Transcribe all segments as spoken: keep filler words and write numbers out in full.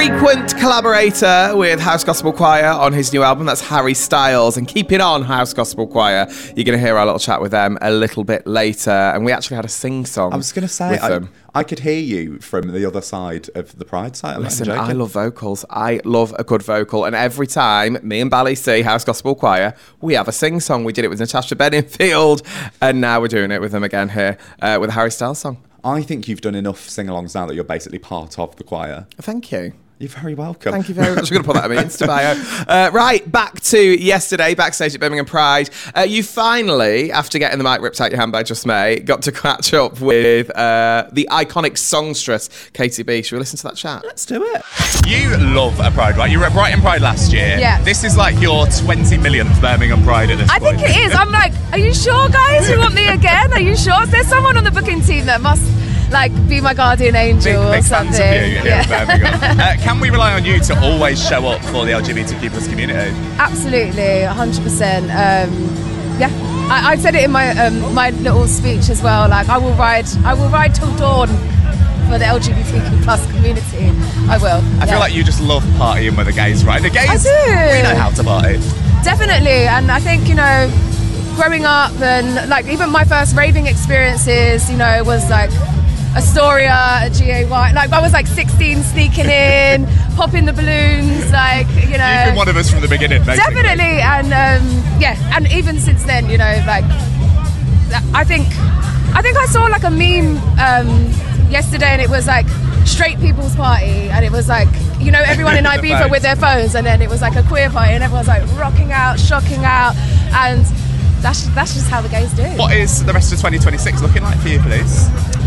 frequent collaborator with House Gospel Choir on his new album. That's Harry Styles. And keeping on House Gospel Choir, you're going to hear our little chat with them a little bit later. And we actually had a sing-song. I was going to say, with I, them. I could hear you from the other side of the Pride site. I'm Listen, I love vocals. I love a good vocal. And every time me and Bally see House Gospel Choir, we have a sing-song. We did it with Natasha Bedingfield. And now we're doing it with them again here uh, with a Harry Styles song. I think you've done enough sing-alongs now that you're basically part of the choir. Thank you. You're very welcome. Thank you very much. I'm going to put that in my Insta bio. Uh, right, back to yesterday, backstage at Birmingham Pride. Uh, you finally, after getting the mic ripped out your hand by Just May, got to catch up with uh, the iconic songstress, Katie B. Should we listen to that chat? Let's do it. You love a Pride, right? You were at Brighton Pride last year. Yeah. This is like your twenty millionth Birmingham Pride at this I point. think it is. I'm like, are you sure, guys? You want me again? Are you sure? There's someone on the booking team that must, like, be my guardian angel Big, or big something. fans of you here Yeah. in Birmingham. uh, can we rely on you to always show up for the L G B T Q plus community? Absolutely, one hundred percent. Um, yeah, I, I said it in my um, my little speech as well. Like, I will ride, I will ride till dawn for the L G B T Q plus community. I will. I yeah. feel like you just love partying with the gays, right? The gays, I do. we know how to party. Definitely, and I think, you know, growing up and like even my first raving experiences, you know, was like Astoria, G A Y. Like, I was like sixteen, sneaking in, popping the balloons, like, you know. You've been one of us from the beginning, basically. Definitely, and um, yeah, and even since then, you know, like, I think, I think I saw like a meme um, yesterday, and it was like straight people's party, and it was like, you know, everyone in Ibiza with their phones, and then it was like a queer party, and everyone's like rocking out, shocking out, and that's that's just how the gays do. What is the rest of twenty twenty-six looking like for you, please?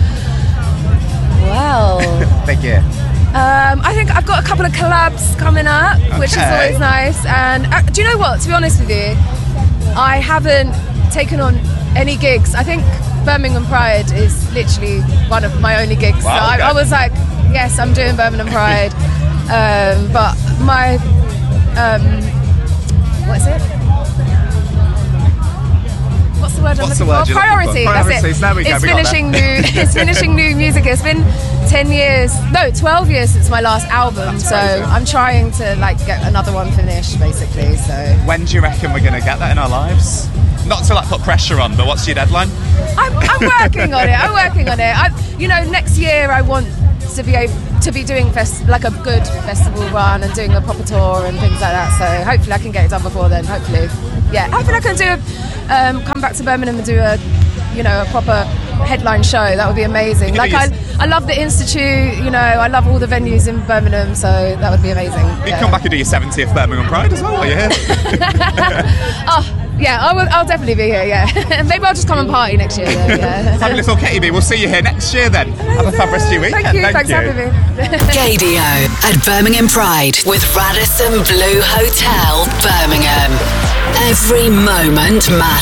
Well, Thank you. um, I think I've got a couple of collabs coming up, which is Okay. always nice. And uh, do you know what? To be honest with you, I haven't taken on any gigs. I think Birmingham Pride is literally one of my only gigs. Wow, so okay. I, I was like, yes, I'm doing Birmingham Pride. um, but my, um, what is it? What's the word I'm What's the looking word for? you're looking for? Priority, that's Priorities, it. there we go, It's we got finishing there. new it's finishing new music. It's been ten years, no, twelve years since my last album. That's so crazy. I'm trying to like get another one finished, basically. So When do you reckon we're going to get that in our lives? Not to like put pressure on, but what's your deadline? I'm, I'm working on it. I'm working on it. I, you know, next year I want to be able to be doing fest, like a good festival run and doing a proper tour and things like that. So hopefully I can get it done before then. Hopefully, yeah. Hopefully I can do a, um, come back to Birmingham and do a, you know, a proper headline show. That would be amazing. Like I, I love the Institute. You know, I love all the venues in Birmingham. So that would be amazing. You yeah. can come back and do your seventieth Birmingham Pride as well, are you here? Oh. Yeah, I will, I'll definitely be here, yeah. Maybe I'll just come and party next year, then, yeah. Fabulous. Well, Katie B, we'll see you here next year then. Have a fab rest of your weekend. Thank you, thanks for having me. Gadio at Birmingham Pride with Radisson Blue Hotel, Birmingham. Every moment matters.